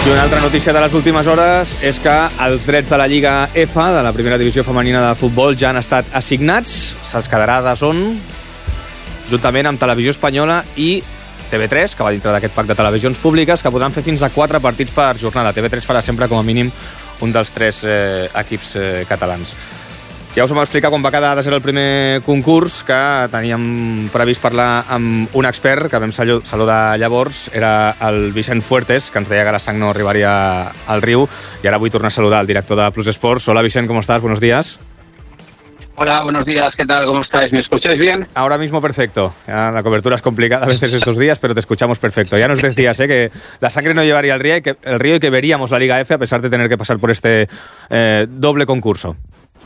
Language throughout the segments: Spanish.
I una altra notícia de les últimes hores és que els drets de la Lliga F, de la primera divisió femenina de futbol, ja han estat assignats. Se'ls quedarà DAZN, juntament amb Televisió Espanyola i TV3, que va dintre d'aquest pack de televisions públiques, que podran fer fins a 4 partits per jornada. TV3 farà sempre, com a mínim, un dels 3 equips catalans. Ja us vam explicar quan va quedar de ser el primer concurs que teníem previst parlar amb un expert que vam saludar llavors. Era el Vicent Fuertes, que ens deia que la sang no arribaria al riu, i ara vull tornar a saludar al director de Plus Sports. Hola Vicent, ¿cómo estás? Buenos días. Hola, buenos días, ¿qué tal? ¿Cómo estáis? ¿Me escucháis bien? Ahora mismo perfecto. Ya la cobertura es complicada a veces estos días, pero te escuchamos perfecto. Ya nos decías que la sangre no llevaría al río y que veríamos la Liga F a pesar de tener que pasar por este doble concurso.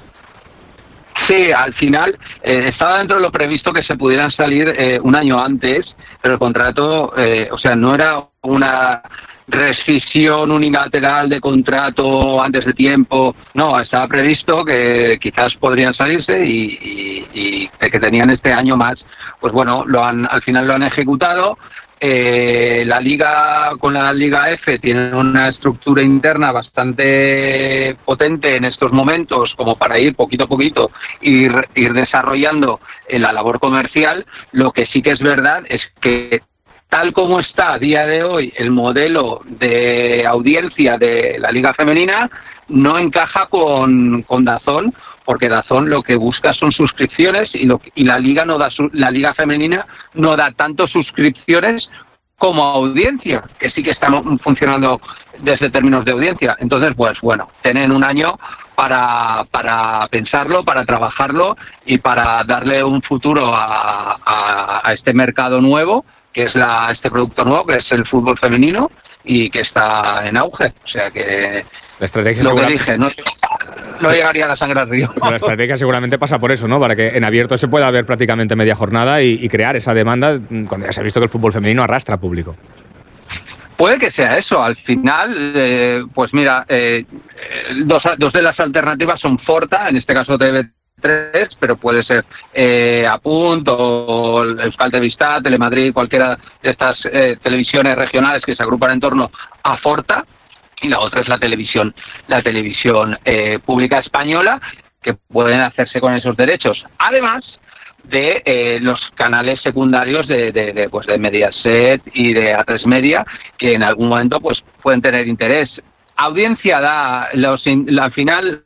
Sí, al final estaba dentro de lo previsto que se pudieran salir un año antes, pero el contrato, no era una rescisión unilateral de contrato antes de tiempo. No, estaba previsto que quizás podrían salirse y que tenían este año más. Pues bueno, al final lo han ejecutado. La liga con la Liga F tiene una estructura interna bastante potente en estos momentos como para ir poquito a poquito ir desarrollando la labor comercial. Lo que sí que es verdad es que tal como está a día de hoy el modelo de audiencia de la Liga Femenina no encaja con DAZN, porque DAZN lo que busca son suscripciones y la Liga la Liga Femenina no da tanto suscripciones como audiencia, que sí que están funcionando desde términos de audiencia. Entonces, pues bueno, tienen un año para pensarlo, para trabajarlo y para darle un futuro a este mercado nuevo, que es este producto nuevo, que es el fútbol femenino y que está en auge. O sea que la estrategia lo que dije, no llegaría la sangre al río. La estrategia seguramente pasa por eso, ¿no? Para que en abierto se pueda ver prácticamente media jornada y crear esa demanda cuando ya se ha visto que el fútbol femenino arrastra público. Puede que sea eso. Al final, pues mira, dos de las alternativas son Forta, en este caso TV3, pero puede ser Apunt o Euskal Telebista, Telemadrid, cualquiera de estas televisiones regionales que se agrupan en torno a Forta. Y la otra es la televisión pública española, que pueden hacerse con esos derechos. Además de los canales secundarios de Mediaset y de A3 Media, que en algún momento pues pueden tener interés. Audiencia al final.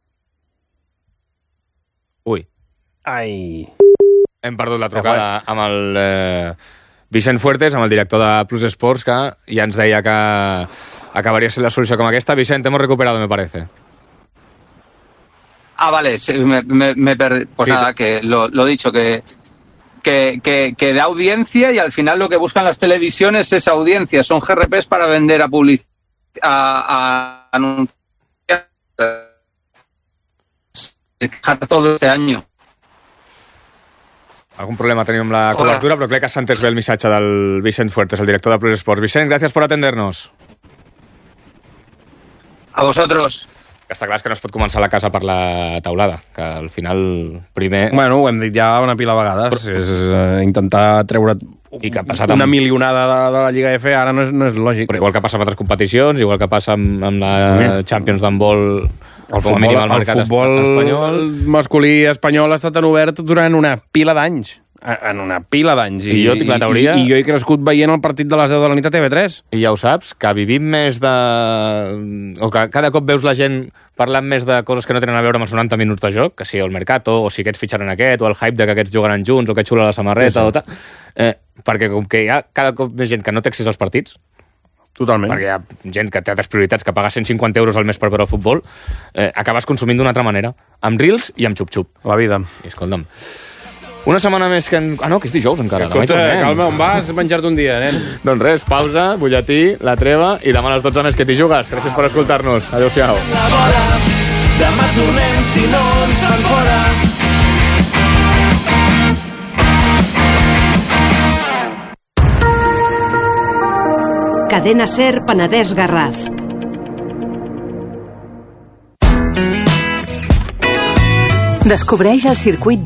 Ui. Ai. Hem perdut la trucada amb el Vicent Fuertes, amb el director de Plus Sports, que ja ens deia que acabaria sent la solució com aquesta. Vicent, hemos recuperado, me parece. Ah, vale, sí, me perdí. Pues sí, nada, que lo dicho, que da audiencia y al final lo que buscan las televisiones es audiencia. Son GRPs para vender a anunciar todo este año. Algun problema tenim amb la cobertura, però crec que s'ha entès bé el missatge del Vicent Fuertes, el director de Plus Sports. Vicent, gràcies per atender-nos. A vosotros. Està clar que no es pot començar la casa per la taulada, que al final primer... Bueno, ho hem dit ja una pila de vegades. És intentar treure una milionada de la Lliga F ara no és lògic. Però igual que passa amb altres competicions, igual que passa amb la Champions d'handbol... El futbol masculí espanyol ha estat en obert durant una pila d'anys. En una pila d'anys. I jo tinc la teoria... I jo he crescut veient el partit de les 10 de la nit a TV3. I ja ho saps, que vivim més de... O que cada cop veus la gent parlant més de coses que no tenen a veure amb els 90 minuts de joc, que si el Mercato, o si aquests fitxaran aquest, o el hype de que aquests jugaran junts, o que xula la samarreta, sí. O tal. Perquè com que hi ha cada cop més gent que no té accés als partits, totalment. Perquè hi ha gent que té altres prioritats, que paga 150 euros al mes per veure el futbol, acabes consumint d'una altra manera, amb reels i amb xup-xup. La vida. I escolta'm, una setmana més que... Ah, no, que és dijous encara. Escolta, calma, on vas? Menjar-te un dia, nen. Doncs res, pausa, butlletí, la treva, i demà a les 12 més que t'hi jugues. Gràcies per escoltar-nos. Adéu-siau. Demà tornem si no ens fan fora. Cadena SER Penedès Garraf. Descobreix el circuit